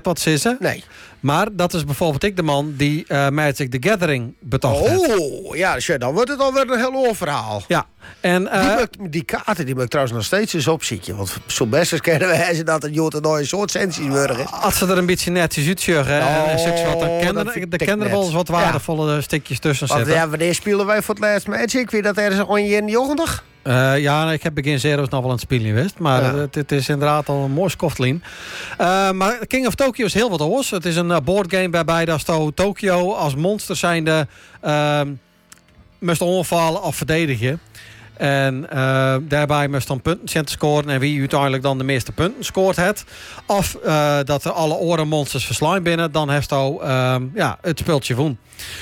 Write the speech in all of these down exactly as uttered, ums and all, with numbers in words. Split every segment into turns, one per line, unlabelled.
wat ze is.
Nee.
Maar dat is bijvoorbeeld ik de man die uh, Magic the Gathering betocht heeft.
Oh, ja, dan wordt het alweer een heel oor verhaal.
Ja. En, uh,
die, moet, die kaarten die moet ik trouwens nog steeds eens opzieken. Want zo best eens kennen we ze dat het Jot een nieuwe soort sensiesburger is.
Als ze er een beetje netjes uitzeuren
oh,
en seksueel, dan kennen de kinderen wel eens wat waardevolle ja. stukjes tussen
want,
zitten.
Ja, wanneer spelen wij voor het laatst Magic? Wie dat ergens onjinnegentig?
Uh, ja, ik heb begin zero's nog wel aan het spelen geweest. Maar ja. het, het is inderdaad al een mooi skoftlien. Uh, maar King of Tokyo is heel wat oors. Het is een uh, boardgame waarbij dat Tokyo als monster zijnde uh, moest onvallen of verdedigen. En uh, daarbij moest dan punten scoren. En wie uiteindelijk dan de meeste punten scoort het. Of uh, dat er alle orenmonsters verslaan binnen. Dan heeft hij uh, ja, het speeltje won.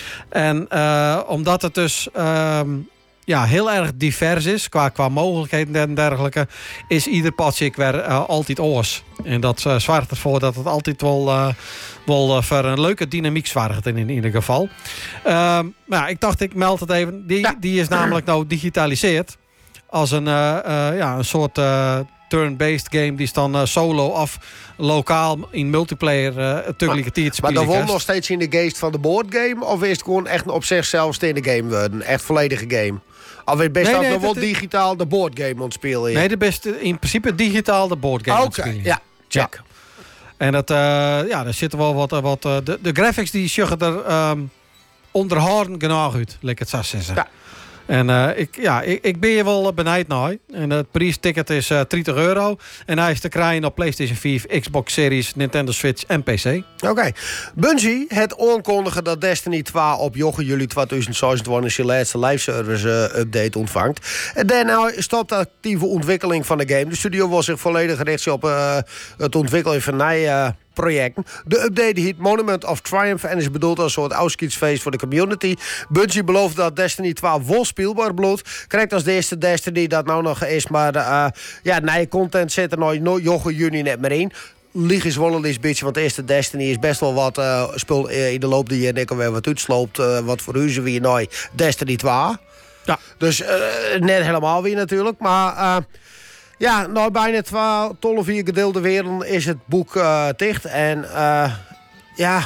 En uh, omdat het dus... Uh, ja, heel erg divers is qua, qua mogelijkheden en dergelijke, is ieder padje weer uh, altijd oors. En dat uh, zorgt ervoor dat het altijd wel, uh, wel uh, voor een leuke dynamiek zorgt in, in ieder geval. Uh, maar ja, ik dacht, ik meld het even. Die, ja. die is namelijk nou digitaliseerd als een, uh, uh, ja, een soort uh, turn-based game. Die is dan uh, solo of lokaal in multiplayer uh, tegelijkertijd.
Maar, maar dan won nog steeds in de geest van de boardgame? Of is het gewoon echt op zichzelf in de game worden? Echt volledige game? Of is best nee, nee, nog wel digitaal de boardgame ontspelen?
Nee, de beste in principe digitaal de boardgame ontspelen.
Oké, ja, check. Ja.
En dat, uh, ja, er zitten wel wat... wat uh, de, de graphics die sjuggen er um, onderhouden genoeg uit, leek het zo zeggen. Ja. En uh, ik, ja, ik, ik ben je wel benijd naar. En het prijsticket is uh, dertig euro. En hij is te krijgen op PlayStation vier, Xbox Series, Nintendo Switch en P C.
Oké. Okay. Bungie het aankondigen dat Destiny twee op juli tweeduizend zesentwintig zijn laatste live service uh, update ontvangt. En daarna stopt de actieve ontwikkeling van de game. De studio wil zich volledig gericht op uh, het ontwikkelen van nieuwe uh, projecten. De update heet Monument of Triumph en is bedoeld als een soort afscheidsfeest voor de community. Bungie belooft dat Destiny twee vol speelbaar bloed. Krijgt als de eerste Destiny dat nou nog is, maar uh, ja, nieuwe content zit er nog juni net meer in. Lieg is wel een beetje, want de eerste Destiny is best wel wat uh, spul uh, in de loop die je denk ik weer wat uitsloopt. Uh, wat voor huizen weer nou Destiny twee. Ja. Dus uh, net helemaal weer natuurlijk, maar... Uh, Ja, nou bijna twaalf vier gedeelde wereld is het boek uh, dicht. En uh, ja,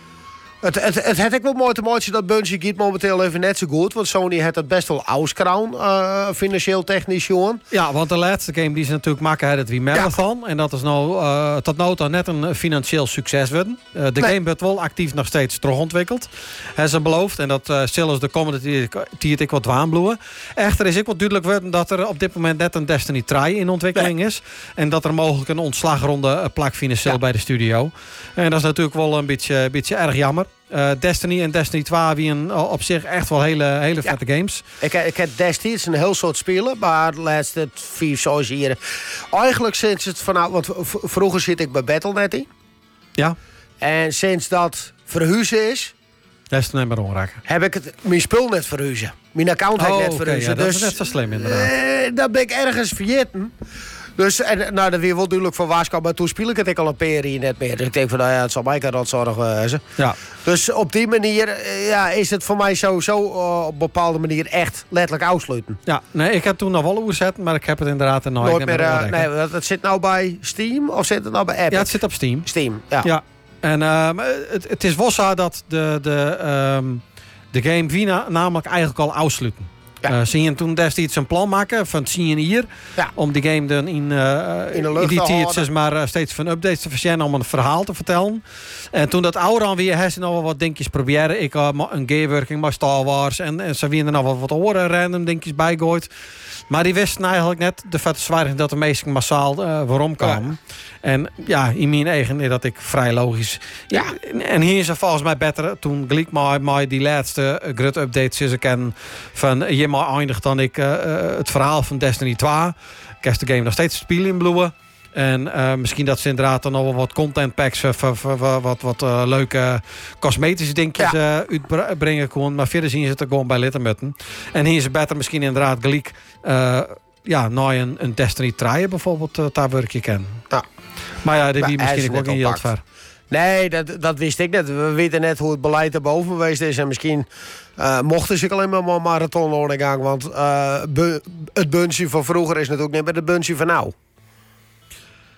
het, het, het had ik wel mooi te mooi dat Bungie giet momenteel even net zo goed. Want Sony had het best wel auskraun, uh, financieel technisch, jongen.
Ja, want de laatste game die ze natuurlijk maken, het wie Marathon. Ja. En dat is nou uh, tot nu toe net een financieel succes worden. Uh, de nee. game wordt wel actief nog steeds terugontwikkeld. Hebben ze beloofd. En dat uh, zelfs de community die het ik wat waanbloeien. Echter is ik wat duidelijk worden dat er op dit moment net een Destiny twee in ontwikkeling nee. is. En dat er mogelijk een ontslagronde plak financieel ja. bij de studio. En dat is natuurlijk wel een beetje, beetje erg jammer. Uh, Destiny en Destiny twee wie een, op zich echt wel hele, hele vette ja. games.
Ik, ik heb Destiny, het is een heel soort spelen, maar de laatste vier, zes jaar. Eigenlijk sinds het vanaf, want v- vroeger zit ik bij Battle net in.
Ja.
En sinds dat verhuizen is.
Dat is het niet meer onraken.
Heb ik het, mijn spul net verhuizen. Mijn account
oh,
heb ik net
okay,
verhuizen.
Ja,
dus,
dat is net zo slim inderdaad.
Eh, dat ben ik ergens vergeten. Dus, en nou, dat weer wel duidelijk van waarschuwen, maar toen speel ik het ik al een paar jaar niet meer. Dus ik denk van, nou ja, het zal mij kan rotzorgen uh,
ja.
Dus op die manier uh, ja, is het voor mij sowieso uh, op een bepaalde manier echt letterlijk afsluiten.
Ja, nee, ik heb toen nog wel overzet, maar ik heb het inderdaad er nooit,
nooit meer. Uh, nee, het zit nou bij Steam of zit het nou bij Epic?
Ja, het zit op Steam.
Steam, ja.
Ja, en uh, het, het is wel zo dat de, de, um, de game Vina namelijk eigenlijk al afsluiten. Ja. Uh, zie je toen destijds een plan maken van zie je hier ja. om die game dan in, uh,
in de lucht
die
te
tijd, zeg maar uh, steeds van updates te verschijnen om een verhaal te vertellen. En toen dat oude dan weer heeft ze nog wel wat dingetjes proberen. Ik uh, een gameworking maar Star Wars en, en ze weer er nog wat, wat oren random dingetjes bijgooid. Maar die wisten eigenlijk net de vette zwaardigheid dat de meesten massaal uh, waarom kwamen. Ja. En ja, in mijn eigen dat ik vrij logisch. Ja. En hier is er volgens mij beter toen gelijk maar, maar die laatste uh, grut updates is ik ken van je maar eindigt dan ik uh, het verhaal van Destiny twee. Ik de game nog steeds spelen in bloeien. En uh, misschien dat ze inderdaad dan nog wel wat content packs uh, voor, voor, voor, wat, wat uh, leuke cosmetische dingetjes ja. uh, uitbrengen kon. Maar verder zien ze het er gewoon bij Littermutten. En hier is het beter misschien inderdaad gelijk uh, ja, nou een, een Destiny twee bijvoorbeeld uh, daar werk je kennen. Ja. Maar ja, die misschien ook niet heel ver.
Nee, dat, dat wist ik net. We weten net hoe het beleid erboven geweest is. En misschien uh, mochten ze alleen maar een marathon aan de gang. Want uh, bu- het Bungie van vroeger is natuurlijk niet meer de Bungie van nou.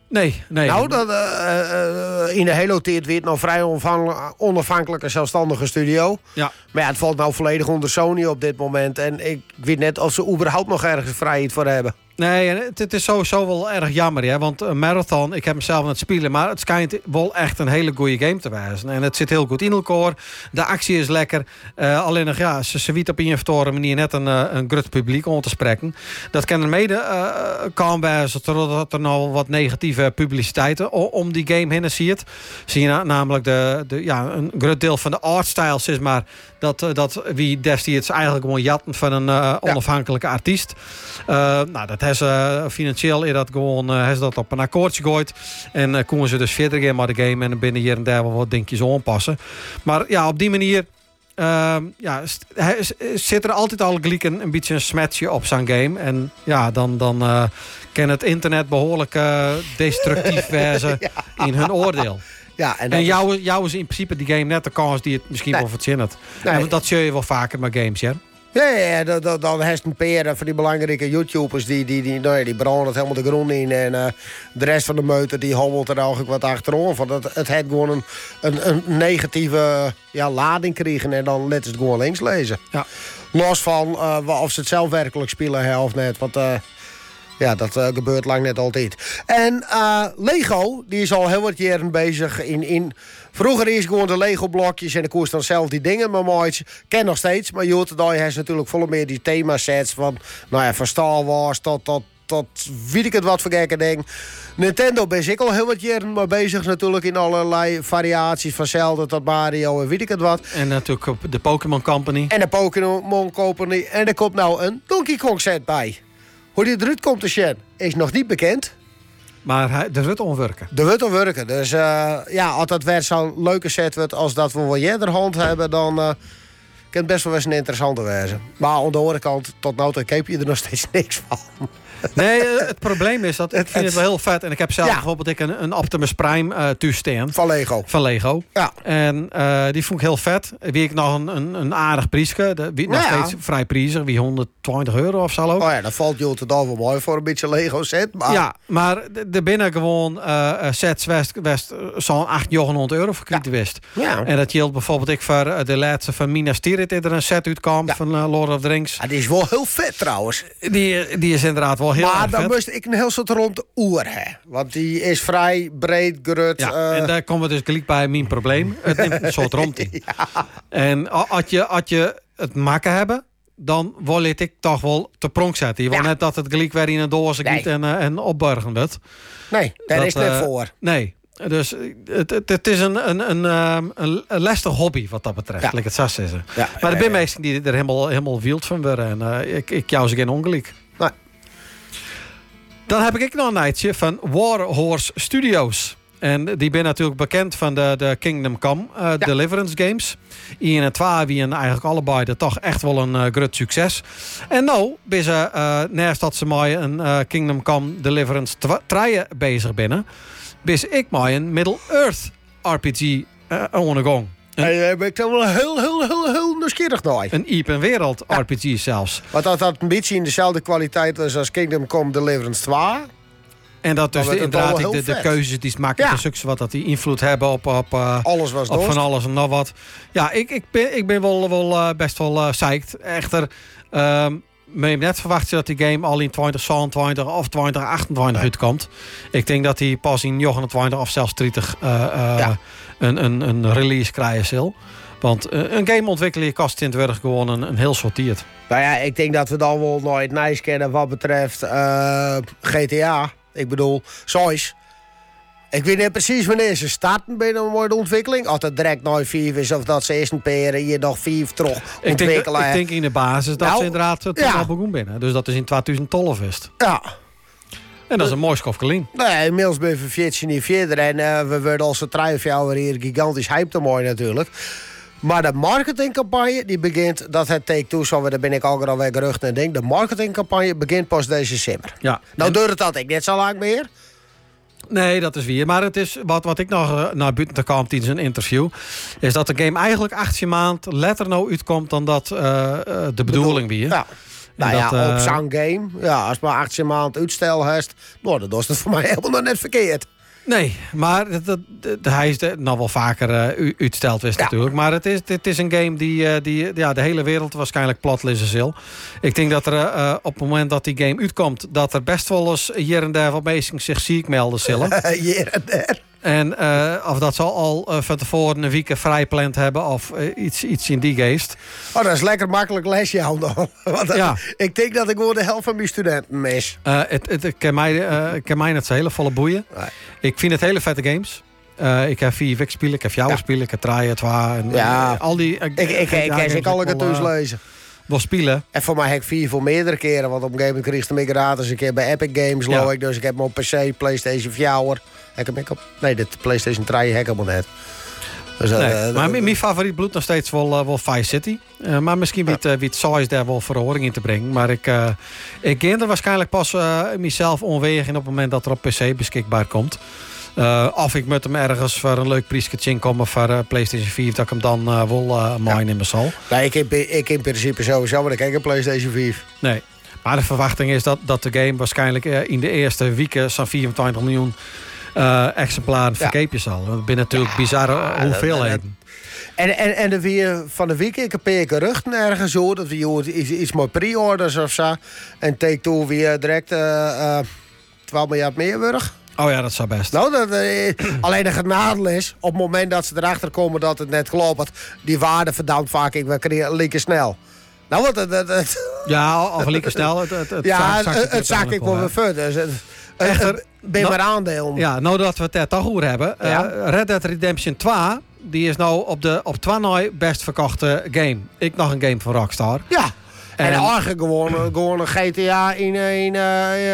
Nee, nee.
Nou, dat, uh, uh, in de hele tijd weer nou vrij onafhankelijke zelfstandige studio.
Ja.
Maar ja, het valt nou volledig onder Sony op dit moment. En ik weet net of ze überhaupt nog ergens vrijheid voor hebben.
Nee, het, het is sowieso wel erg jammer. Hè? Want uh, Marathon, ik heb hem zelf aan het spelen, maar het schijnt wel echt een hele goede game te wijzen. En het zit heel goed in elkaar. De actie is lekker. Uh, alleen nog, ja, ze wiet op een of andere manier net een, uh, een groot publiek om te spreken. Dat kan er mede uh, kan wijzen dat er nou wat negatieve publiciteit om die game heen ziet. Zie je na, namelijk de, de, ja, een groot deel van de artstyle is maar dat, uh, dat wie destijds eigenlijk gewoon jatten van een uh, onafhankelijke ja. artiest. Uh, nou, dat heeft uh, financieel is dat gewoon uh, heeft dat op een akkoordje gegooid. En uh, konden ze dus verder gaan met de game en binnen hier en daar wel wat dingetjes aanpassen. Maar ja, op die manier uh, ja, st- zit er altijd al gelijk een, een beetje een smetje op zo'n game. En ja, dan, dan uh, kan het internet behoorlijk uh, destructief wezen ja. in hun oordeel.
Ja, en
en jou, is... jou is in principe die game net de kans die het misschien nee. wel verzinnen. Nee. En dat zul je wel vaker met games, ja?
Ja, ja, dan, dan, dan heeft een paar van die belangrijke YouTubers die, die, die, nou ja, die branden het helemaal de grond in. En uh, de rest van de meute die hobbelt er eigenlijk wat achterom. Want het, het heeft gewoon een, een, een negatieve ja, lading krijgen en dan let het gewoon links lezen. Ja. Los van uh, of ze het zelf werkelijk spelen hè, of net. Want uh, ja, dat uh, gebeurt lang net altijd. En uh, Lego, die is al heel wat jaren bezig in... in Vroeger is gewoon de Lego-blokjes en de koers dan zelf die dingen maar mooitje. Ken nog steeds, maar je heeft natuurlijk volle meer die themasets van, nou ja, van Star Wars tot, tot, tot weet ik het wat voor gekke ding. Nintendo ben ik al heel wat jaren mee bezig natuurlijk in allerlei variaties van Zelda tot Mario en weet ik het wat.
En natuurlijk de Pokémon Company.
En de Pokémon Company. En er komt nou een Donkey Kong set bij. Hoe die eruit komt te zien is nog niet bekend.
Maar hij, er wordt onwerken.
Er wordt onwerken. Dus uh, ja, als dat weer zo'n leuke set wordt als dat we wel eerder hand hebben, dan uh, kan het best wel eens een interessante wezen. Maar aan de andere kant, tot nu toe heb je er nog steeds niks van.
Nee, het probleem is dat ik vind het, het wel heel vet. En ik heb zelf ja. bijvoorbeeld ik een, een Optimus Prime uh, toestaan.
Van Lego.
Van Lego.
Ja.
En uh, die vond ik heel vet. Wie ik nog een, een, een aardig prijsje. Wie nog ja. steeds vrij prijzig. Wie honderdtwintig euro of zo ook.
Oh ja, dat valt je te wel mooi voor een beetje Lego set. Maar...
Ja, maar er binnen gewoon uh, sets west, west zo'n achthonderd negenhonderd euro voor kwijt wist.
Ja.
En dat geldt bijvoorbeeld ik voor uh, de laatste van Minas Tirith er een set uitkwam. Ja. Van uh, Lord of the Rings.
Ja, die is wel heel vet trouwens.
Die, die is inderdaad wel heel
maar
erg
dan
vet.
moest ik een heel soort rond de oer hebben. Want die is vrij breed, gerut.
Ja,
uh...
en daar komen we dus gelijk bij mijn probleem. Het neemt een soort rond in. Ja. En als je, als je het maken hebben, dan wil ik toch wel te pronk zetten. Je wil ja. net dat het gelijk weer in een doos nee. en, uh, en opborgen wordt.
Nee, daar
dat,
is net
uh,
voor.
Nee. Dus het, het, het is een, een, een, een, een lastig hobby wat dat betreft. Ja. Like het zas is. Ja, maar er zijn mensen die er helemaal, helemaal wild van worden. En uh, ik, ik jou ze geen ongelijk.
Nee.
Dan heb ik nog een nightje van Warhorse Studios. En die ben natuurlijk bekend van de, de Kingdom Come uh, ja. Deliverance games. één en twee wie eigenlijk allebei de toch echt wel een uh, groot succes. En nou ben ze, uh, naast dat ze mij een uh, Kingdom Come Deliverance drie bezig binnen, ben ik mij een Middle-earth R P G uh, aan de gang.
Daar ben ik dan wel heel, heel, heel, heel nieuwsgierig naar.
Een open wereld ja. R P G zelfs.
Want dat dat een beetje in dezelfde kwaliteit was als Kingdom Come Deliverance twee.
En dat dus de, inderdaad de, de keuzes die maken, ja. de succes wat dat die invloed hebben op, op, uh,
alles was
op van alles en nog wat. Ja, ik, ik, ben, ik ben wel, wel uh, best wel uh, psyched. Echter, um, me heb net verwacht dat die game al in twintig zevenentwintig of twintig achtentwintig nee. uitkomt. Ik denk dat hij pas in negenentwintig of zelfs dertig uh, uh, ja. een, een, een release krijgen zal. Want uh, een game ontwikkelen kost in het werk gewoon een, een heel sortiert.
Nou ja, ik denk dat we dan wel nooit nice kennen wat betreft uh, G T A. Ik bedoel, zoals. Ik weet niet precies wanneer ze starten bij een mooie ontwikkeling. Of het direct nooit vijf is of dat ze eerst een peren hier nog vijf terug ontwikkelen.
Ik denk, ik denk in de basis dat nou, ze inderdaad het ja. al begonnen binnen. Dus dat is in twintig twaalf is.
Ja.
En dat is een mooi skofkelien.
Nou ja, inmiddels ben je veertien niet verder. En uh, we worden als een drie of jaar hier gigantisch hype te mooi natuurlijk. Maar de marketingcampagne die begint, dat het Take-Two, zo daar ben ik ook alweer gerucht en denk. De marketingcampagne begint pas deze december. Ja. Nou duurt het dat ik net zo lang meer.
Nee, dat is weer. Maar het is wat, wat ik nog uh, naar buiten kwam in zijn interview, is dat de game eigenlijk achttien maanden later nou uitkomt dan dat uh, uh, de bedoeling weer. Ja.
Nou
dat,
ja,
uh,
op zo'n game. Ja, als je maar achttien maanden uitstel hebt. Nou, dan is het voor mij helemaal nog net verkeerd.
Nee, maar dat, dat, dat, hij is de, nou wel vaker uh, uitsteld wist ja. natuurlijk. Maar het is, het is een game die, uh, die ja, de hele wereld waarschijnlijk plat lezen zal. Ik denk dat er uh, op het moment dat die game uitkomt... dat er best wel eens hier en daar wat mensen zich ziek melden zullen.
Hier en daar.
En uh, of dat ze al uh, van tevoren een week vrijpland hebben of uh, iets, iets in die geest.
Oh, dat is lekker makkelijk lesje dan. Want ja. Ik denk dat ik gewoon de helft van mijn studenten mis.
Uh, het, het, het kan mij, uh, kan mij net zo hele volle boeien. Nee. Ik vind het hele vette games. Uh, ik heb vier wik spelen, ik heb jou ja. spelen, ik heb draaien, twa en
ja.
uh, al die. Uh,
ik ik ik ja, ik al het thuis lezen.
Wil spelen.
En voor mij heb ik vier voor meerdere keren, want op een gegeven moment kreeg ik hem gratis een keer bij Epic Games, ja. ik. Dus ik heb hem op P C, PlayStation vier. Ik heb ik op. Nee, de PlayStation drie heb ik helemaal net. Dus,
nee,
uh,
maar uh, mijn favoriet bloed nog steeds wel, uh, wel Vice City. Uh, maar misschien wie het uh, size daar wel verhoring in te brengen. Maar ik, uh, ik ga er waarschijnlijk pas uh, mezelf onwegen op het moment dat er op P C beschikbaar komt. Uh, of ik moet hem ergens voor een leuk prijsje inkomen voor uh, PlayStation vier, dat ik hem dan uh, wel uh, mine ja. in me zal.
Nee, ik in, ik in principe sowieso, maar ik kijk een PlayStation vier.
Nee. Maar de verwachting is dat, dat de game waarschijnlijk uh, in de eerste weken zo'n vierentwintig miljoen uh, exemplaren ja. verkepen zal. Dat zijn natuurlijk ja, bizarre hoeveelheden.
En, en, en de weer van de week, ik heb een geruchten ergens zo, dat we iets, iets met pre-orders of zo. En Take-Two weer direct uh, uh, twaalf miljard meerburg.
Oh ja, dat zou best.
Nou, dat, uh, alleen de genade is, op het moment dat ze erachter komen dat het net klopt, die waarde verdampt vaak ik lieke snel. Nou, wat het, het, het...
Ja, of lieke snel. Het, het, het
ja, zak, het, het zak ik wel weer verder. Dus Echter, ben nou, maar aandeel.
Ja, nou dat we het er toch over hebben. Ja? Uh, Red Dead Redemption twee, die is nou op de op twee best verkochte game. Ik nog een game van Rockstar.
Ja, en, en eigenlijk gewoon, gewoon een G T A in, in, uh,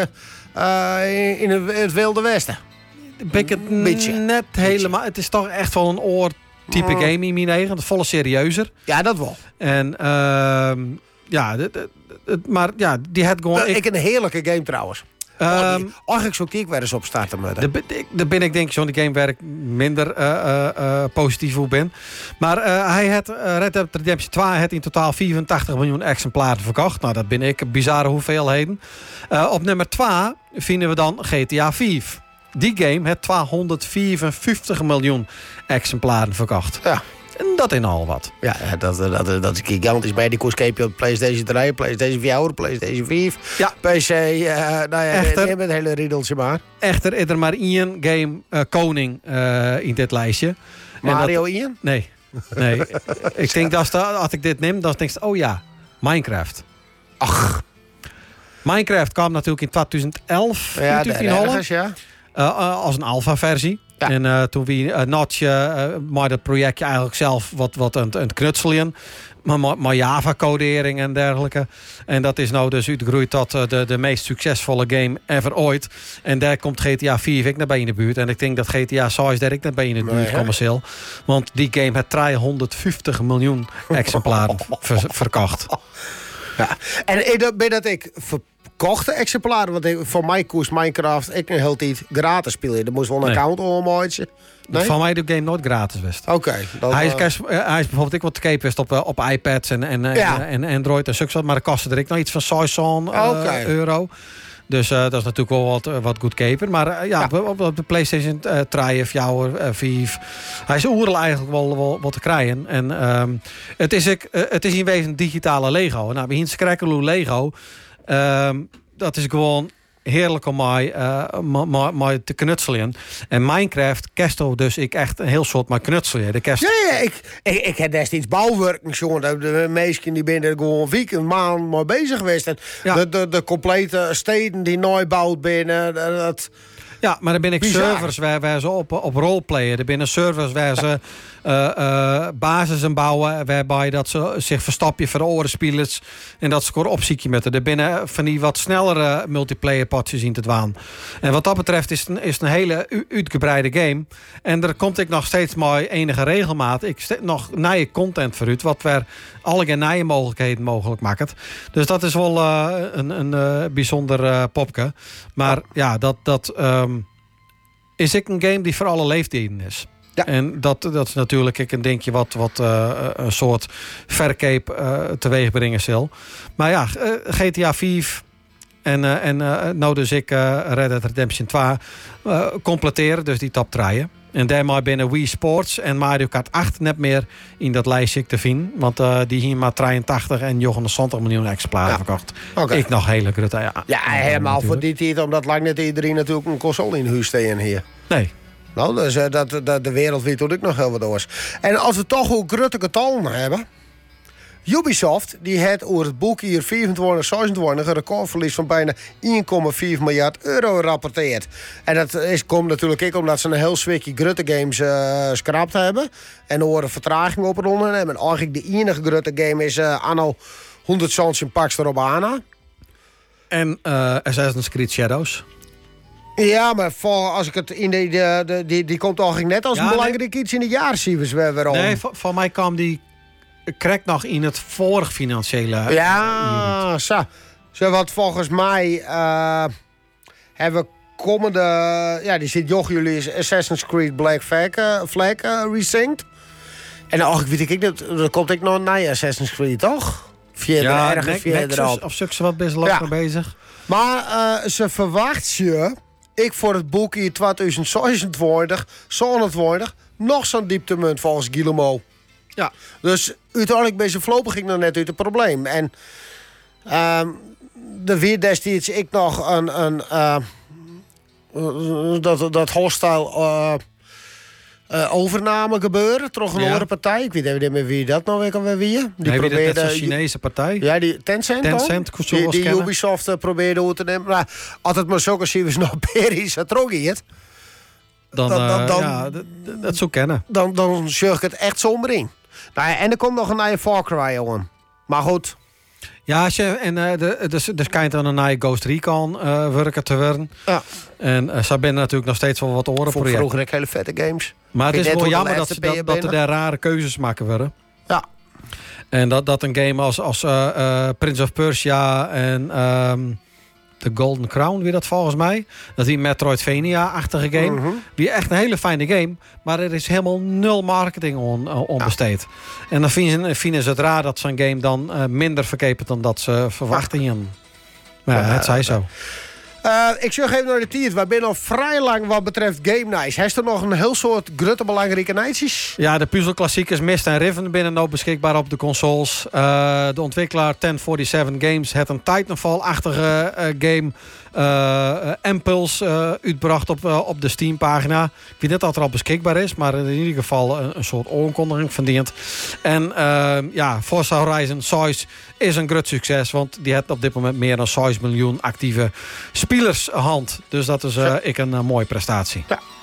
uh, in het Wilde Westen.
Ben ik het beetje. Net helemaal. Het is toch echt wel een oortype mm. game in mijn eigen. Volle serieuzer.
Ja, dat wel.
En uh, ja, d- d- d- maar ja, die had gewoon.
Uh, ik, ik een heerlijke game trouwens. Um, oh, die, eigenlijk zou ik weer eens opstarten.
Daar ben ik denk ik zo'n game waar ik minder uh, uh, uh, positief op ben. Maar uh, hij had uh, Red Dead Redemption twee had in totaal vierentachtig miljoen exemplaren verkocht. Nou, dat ben ik bizarre hoeveelheden. Uh, op nummer twee vinden we dan G T A vier. Die game heeft tweehonderdvierenvijftig miljoen exemplaren verkocht. Ja. En dat in al wat.
Ja, dat, dat, dat is gigantisch. Bij die koers keep je op PlayStation drie, PlayStation vier, PlayStation vier, ja. P C. Uh, nou ja, echter, neem het hele riedeltje maar.
Echter is er maar één game uh, koning uh, in dit lijstje.
Mario één?
Nee. nee. Ik denk dat als ik dit neem, dan denk ik, oh ja, Minecraft.
Ach.
Minecraft kwam natuurlijk in tweeduizend elf.
Ja, de ergens, ja.
Uh, uh, als een alpha-versie. Ja. En uh, toen we uh, Notch, uh, maar dat projectje eigenlijk zelf wat, wat aan het knutselen. Maar, maar Java-codering en dergelijke. En dat is nou dus uitgegroeid tot uh, de, de meest succesvolle game ever ooit. En daar komt G T A vier ik naar bij in de buurt. En ik denk dat G T A zes daar ik naar bij in de buurt nee, commercieel. Want die game heeft tweehonderdvijftig miljoen exemplaren ver, verkocht.
Ja. En ben dat ik verkochte exemplaren, want ik, voor mij koest Minecraft ik een hele tijd gratis spelen. Er moest wel een nee. account omhouden. Nee?
Van mij doe ik game nooit gratis wist.
Oké. Okay,
hij, uh... hij is bijvoorbeeld ik wat te wist op, op iPads en, en, ja. en, en Android en succes, maar de kostte er ik nog iets van zeshonderd uh, okay. euro. Dus uh, dat is natuurlijk wel wat, wat goedkoper. Maar uh, ja, ja. Op, op de PlayStation uh, drie, vier, vier. Hij is oerlijk eigenlijk wel, wel, wel te krijgen. En um, het, is, uh, het is in wezen digitale Lego. Nou, bij Hintse Krekkeloe Lego. Um, dat is gewoon heerlijk om mij, uh, mij te knutselen. En Minecraft kerst dus ik echt een heel soort maar knutselen. De kerst...
Ja, ja, ik, ik, ik heb destijds bouwwerken zo. De meesten die binnen gewoon week een maand maar bezig geweest. En ja. de, de, de complete steden die nooit bouwd binnen. Dat...
Ja, maar er ben ik bizar. servers waar, waar ze op, op roleplayen. Er binnen servers waar ze uh, uh, basissen bouwen. Waarbij dat ze zich verstapje voor de orenspelers. En dat ze score opziekje met er binnen van die wat snellere multiplayer potjes in te dwaan. En wat dat betreft is het een, is het een hele u- uitgebreide game. En er komt ik nog steeds maar enige regelmaat. Ik stel nog nieuwe content voor u. Wat weer alle nieuwe mogelijkheden mogelijk maakt. Dus dat is wel uh, een, een uh, bijzonder uh, popke. Maar ja, dat... dat um, is ik een game die voor alle leeftijden is.
Ja.
En dat, dat is natuurlijk ik een denkje wat, wat uh, een soort verkeep uh, teweeg brengen zal. Maar ja, uh, G T A vijf en, uh, en uh, nou dus ik uh, Red Dead Redemption twee uh, completeren, dus die top draaien. En daarmee binnen Wii Sports en Mario Kart acht net meer in dat lijstje te vinden. Want uh, die hier maar drieëntachtig en negenenzontig miljoen exemplaren ja. verkocht.
Okay.
Ik nog hele grote. Ja,
ja helemaal voor die tijd, omdat lang net iedereen natuurlijk een console in huis staan hier.
Nee.
Nou, dus uh, dat, dat de wereld weet ook nog heel wat oors. En als we toch ook grote getallen hebben. Ubisoft die had over het boek hier vijfentwintig, zesentwintig een recordverlies van bijna één komma vijf miljard euro rapporteerd. En dat is, komt natuurlijk ook omdat ze een heel zwikje grote games uh, scrapt hebben. En er een vertraging opronden hebben. En eigenlijk de enige grote game is uh, anno honderd Pax erop aan.
En uh, Assassin's Creed Shadows.
Ja, maar voor, als ik het in de, de, de, die, die komt eigenlijk net als ja, een belangrijk nee. iets in de jaarcijfers weer om.
Nee, voor, voor mij kwam die krek nog in het vorig financiële.
Ja, zo. Zo wat volgens mij uh, hebben we komende. Ja, die zit joch jullie Assassin's Creed Black Flag, uh, Flag uh, resynced. En eigenlijk weet ik dat er komt ik nog naar Assassin's Creed, toch? Via
ja,
ergens via erop.
Of stuk ze wat best lang ja. bezig.
Maar uh, ze verwacht je. Ik voor het boek in twintig zesentwintig, zevenentwintig nog zo'n dieptepunt volgens Guillemot. Ja. Dus uiteindelijk ben je voorlopig ik nog net uit het probleem. En uh, er weer destijds ik nog een, een uh, dat, dat hostile uh, uh, overname gebeuren, toch een ja. andere partij. Ik weet even niet meer wie dat nou weer kan weer wie. Die
nee, probeerde een Chinese partij.
Ja, die Tencent.
Tencent,
die, die Ubisoft uh, probeerde over te nemen. Maar als het maar zulke cijfers nog Peris het troggeert.
Dan, dan, dan, dan ja, dat, dat zou kennen.
Dan, dan zorg ik het echt somber in. Nou ja, en er komt nog een nieuwe Far Cry, jongen. Maar goed.
Ja, als je, en uh, de, dus, dus kijkt dan een nieuwe Ghost Recon uh, werken te worden. Ja. En uh, ze binnen natuurlijk nog steeds wel wat oren projecten.
Vroeger ik hele vette games.
Maar het is wel jammer dat, dat, dat er daar rare keuzes maken worden.
Ja.
En dat, dat een game als, als uh, uh, Prince of Persia en um, The Golden Crown, weer dat volgens mij. Dat die Metroidvania-achtige game. Mm-hmm. Die echt een hele fijne game. Maar er is helemaal nul marketing on, uh, on ja. besteed. En dan vinden, vinden ze het raar dat zo'n game dan uh, minder verkepert dan dat ze verwachten. Ja. Maar ja, het zij zo.
Uh, ik zeg even naar de tiert. We zijn al vrij lang wat betreft Game Nights. Heeft er nog een heel soort grote belangrijke nightjes?
Ja, de puzzelklassiekers Mist en Riven binnen nou beschikbaar op de consoles. Uh, de ontwikkelaar ten zevenenveertig Games heeft een Titanfall-achtige uh, game uh, Impulse uh, uitgebracht op, uh, op de Steam-pagina. Ik weet niet dat er al beschikbaar is, maar in ieder geval een, een soort aankondiging verdient. En uh, ja, Forza Horizon zes is een groot succes, want die heeft op dit moment meer dan zes miljoen actieve spelershand. Dus dat is uh, ik een uh, mooie prestatie.
Ja.